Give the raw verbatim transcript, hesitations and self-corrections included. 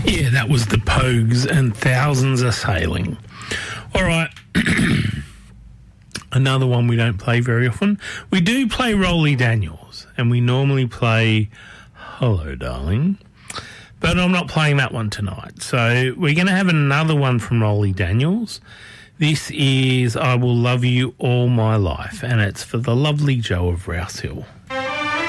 Yeah, that was the Pogues and Thousands Are Sailing. All right. Another one we don't play very often. We do play Rolly Daniels, and we normally play Hello, Darling. But I'm not playing that one tonight. So we're going to have another one from Rolly Daniels. This is I Will Love You All My Life, and it's for the lovely Joe of Rouse Hill.